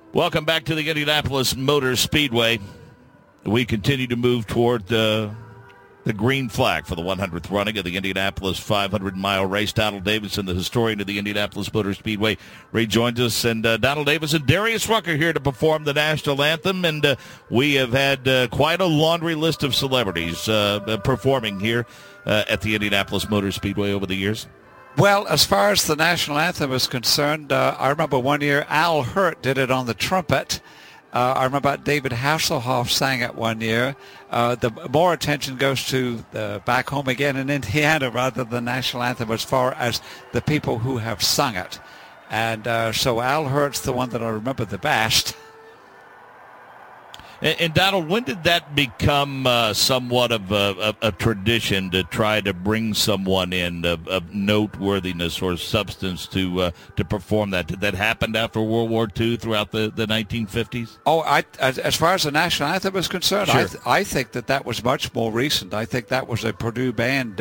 Welcome back to the Indianapolis Motor Speedway. We continue to move toward the green flag for the 100th running of the Indianapolis 500-mile race. Donald Davison, the historian of the Indianapolis Motor Speedway, rejoins us. And Donald Davison, Darius Rucker here to perform the national anthem. And we have had quite a laundry list of celebrities performing here at the Indianapolis Motor Speedway over the years. Well, as far as the national anthem is concerned, I remember one year Al Hirt did it on the trumpet. I remember David Hasselhoff sang it one year. The more attention goes to back home again in Indiana rather than the national anthem as far as the people who have sung it. And so Al Hirt's the one that I remember the best. And Donald, when did that become somewhat of a tradition to try to bring someone in of noteworthiness or substance to perform that? Did that happen after World War II throughout the 1950s? Oh, as far as the national anthem is concerned, sure. I think that was much more recent. I think that was a Purdue band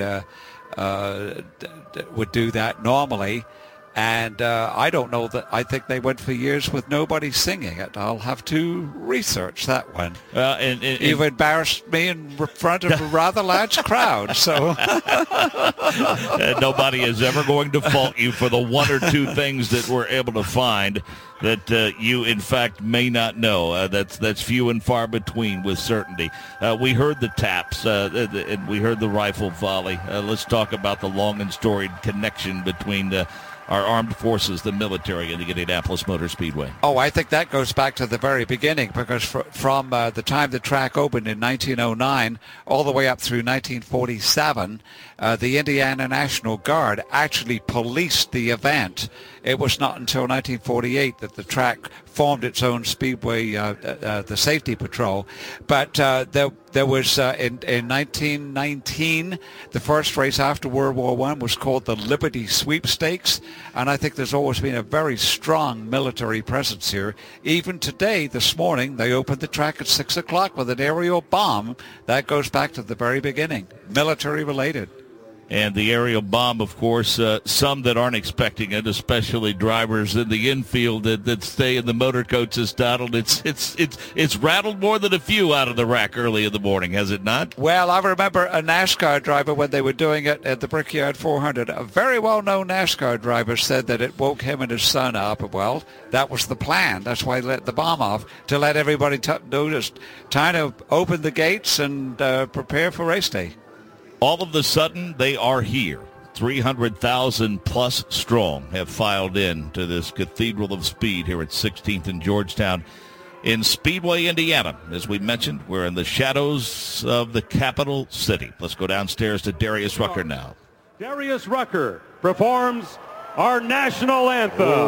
would do that normally. And I don't know that. I think they went for years with nobody singing it. I'll have to research that one. You've embarrassed me in front of a rather large crowd. So nobody is ever going to fault you for the one or two things that we're able to find that you, in fact, may not know. That's few and far between with certainty. We heard the taps, and we heard the rifle volley. Let's talk about the long and storied connection between our armed forces, the military, and the Indianapolis Motor Speedway. Oh, I think that goes back to the very beginning, because from the time the track opened in 1909 all the way up through 1947, the Indiana National Guard actually policed the event. It was not until 1948 that the track formed its own speedway, the safety patrol. But there was, in 1919, the first race after World War I was called the Liberty Sweepstakes. And I think there's always been a very strong military presence here. Even today, this morning, they opened the track at 6 o'clock with an aerial bomb. That goes back to the very beginning, military related. And the aerial bomb, of course, some that aren't expecting it, especially drivers in the infield that stay in the motor coaches, Donald. It's rattled more than a few out of the rack early in the morning, has it not? Well, I remember a NASCAR driver when they were doing it at the Brickyard 400. A very well-known NASCAR driver said that it woke him and his son up. Well, that was the plan. That's why he let the bomb off, to let everybody notice, time to open the gates and prepare for race day. All of a sudden, they are here. 300,000 plus strong have filed in to this Cathedral of Speed here at 16th and Georgetown in Speedway, Indiana. As we mentioned, we're in the shadows of the capital city. Let's go downstairs to Darius Rucker now. Darius Rucker performs our national anthem.